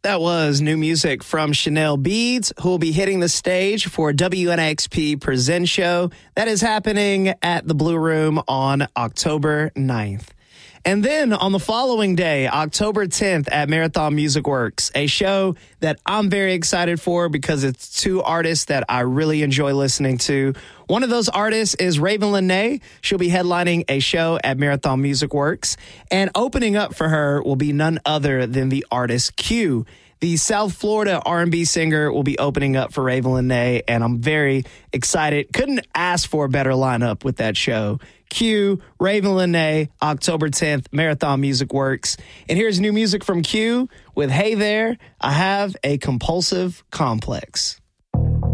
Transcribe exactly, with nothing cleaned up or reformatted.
That was new music from Chanel Beads, who will be hitting the stage for W N X P Present Show. That is happening at the Blue Room on October ninth. And then on the following day, October tenth at Marathon Music Works, a show that I'm very excited for because it's two artists that I really enjoy listening to. One of those artists is Raven Lenae. She'll be headlining a show at Marathon Music Works. And opening up for her will be none other than the artist Q. The South Florida R and B singer will be opening up for Raven Lenae, and I'm very excited. Couldn't ask for a better lineup with that show. Q, Raven Lenae, October tenth, Marathon Music Works. And here's new music from Q with Hey There, I Have a Compulsive Complex.